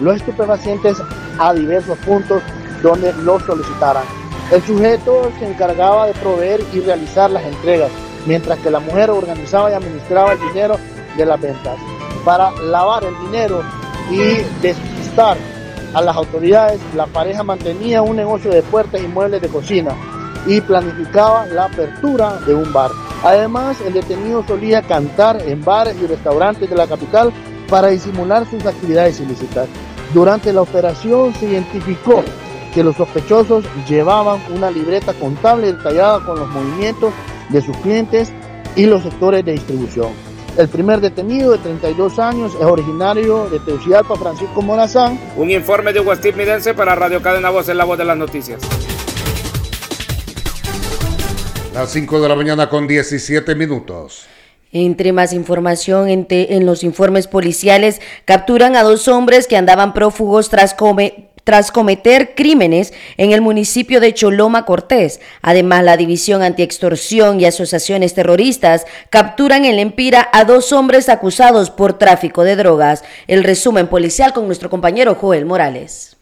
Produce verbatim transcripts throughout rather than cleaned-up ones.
los estupefacientes a diversos puntos donde los solicitaran. El sujeto se encargaba de proveer y realizar las entregas, mientras que la mujer organizaba y administraba el dinero de las ventas. Para lavar el dinero y despistar a las autoridades, la pareja mantenía un negocio de puertas y muebles de cocina y planificaba la apertura de un bar. Además, el detenido solía cantar en bares y restaurantes de la capital para disimular sus actividades ilícitas. Durante la operación se identificó que los sospechosos llevaban una libreta contable detallada con los movimientos de sus clientes y los sectores de distribución. El primer detenido, de treinta y dos años, es originario de Tegucigalpa, Francisco Morazán. Un informe de Hugo Steve Midense para Radio Cadena Voz, en la voz de las noticias. Las cinco de la mañana con diecisiete minutos. Entre más información en, te, en los informes policiales, capturan a dos hombres que andaban prófugos tras comer... tras cometer crímenes en el municipio de Choloma Cortés. Además, la División Antiextorsión y Asociaciones Terroristas capturan en Lempira a dos hombres acusados por tráfico de drogas. El resumen policial con nuestro compañero Joel Morales.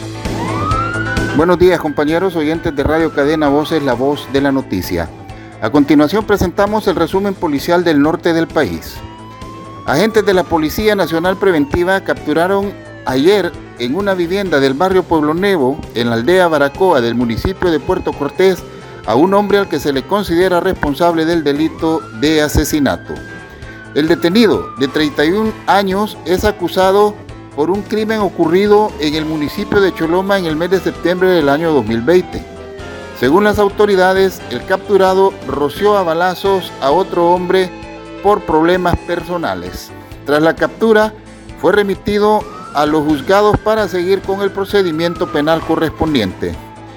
Buenos días, compañeros oyentes de Radio Cadena Voz, es la voz de la noticia. A continuación presentamos el resumen policial del norte del país. Agentes de la Policía Nacional Preventiva capturaron ayer en una vivienda del barrio Pueblo Nuevo, en la aldea Baracoa del municipio de Puerto Cortés, a un hombre al que se le considera responsable del delito de asesinato. El detenido, de treinta y un años, es acusado por un crimen ocurrido en el municipio de Choloma en el mes de septiembre del año dos mil veinte. Según las autoridades, el capturado roció a balazos a otro hombre por problemas personales. Tras la captura, fue remitido a los juzgados para seguir con el procedimiento penal correspondiente.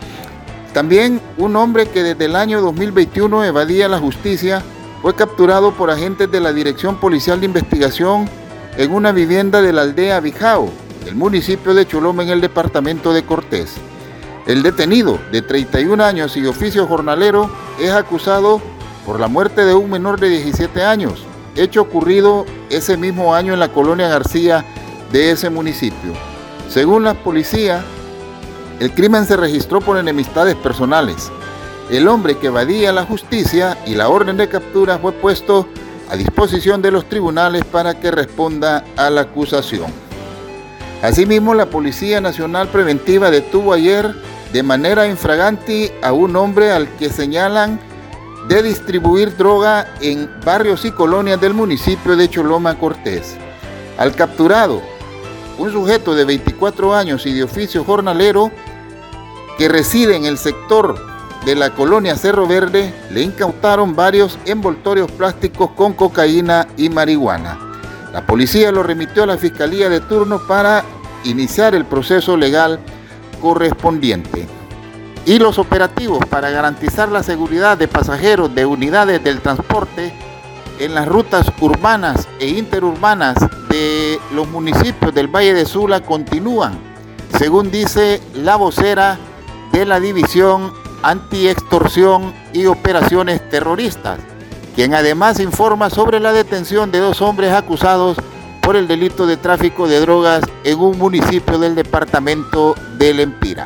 También un hombre que desde el año dos mil veintiuno evadía la justicia fue capturado por agentes de la Dirección Policial de Investigación en una vivienda de la aldea Bijao, el municipio de Choloma, en el departamento de Cortés. El detenido, de treinta y un años y de oficio jornalero, es acusado por la muerte de un menor de diecisiete años, hecho ocurrido ese mismo año en la colonia García de ese municipio. Según la policía, el crimen se registró por enemistades personales. El hombre que evadía la justicia y la orden de captura fue puesto a disposición de los tribunales para que responda a la acusación. Asimismo, la Policía Nacional Preventiva detuvo ayer de manera infraganti a un hombre al que señalan de distribuir droga en barrios y colonias del municipio de Choloma Cortés. Al capturado, un sujeto de veinticuatro años y de oficio jornalero que reside en el sector de la colonia Cerro Verde, le incautaron varios envoltorios plásticos con cocaína y marihuana. La policía lo remitió a la Fiscalía de turno para iniciar el proceso legal correspondiente. Y los operativos para garantizar la seguridad de pasajeros de unidades del transporte en las rutas urbanas e interurbanas de los municipios del Valle de Sula continúan, según dice la vocera de la División Antiextorsión y Operaciones Terroristas, quien además informa sobre la detención de dos hombres acusados por el delito de tráfico de drogas en un municipio del departamento de Lempira.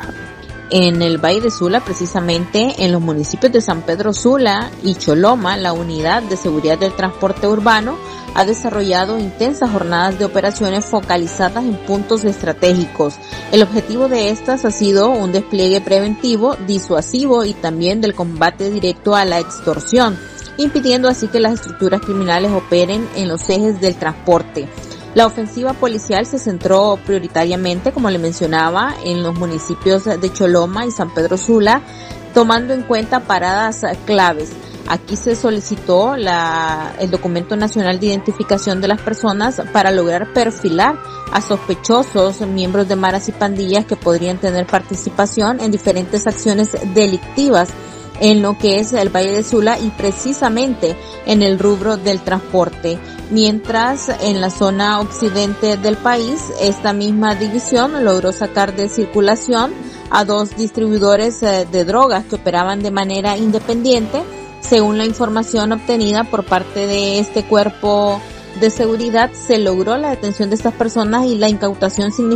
En el Valle de Sula, precisamente en los municipios de San Pedro Sula y Choloma, la Unidad de Seguridad del Transporte Urbano ha desarrollado intensas jornadas de operaciones focalizadas en puntos estratégicos. El objetivo de estas ha sido un despliegue preventivo, disuasivo y también del combate directo a la extorsión, impidiendo así que las estructuras criminales operen en los ejes del transporte. La ofensiva policial se centró prioritariamente, como le mencionaba, en los municipios de Choloma y San Pedro Sula, tomando en cuenta paradas claves. Aquí se solicitó la, el documento nacional de identificación de las personas para lograr perfilar a sospechosos, miembros de maras y pandillas que podrían tener participación en diferentes acciones delictivas en lo que es el Valle de Sula y precisamente en el rubro del transporte. Mientras en la zona occidente del país, esta misma división logró sacar de circulación a dos distribuidores de drogas que operaban de manera independiente. Según la información obtenida por parte de este cuerpo de seguridad, se logró la detención de estas personas y la incautación significativa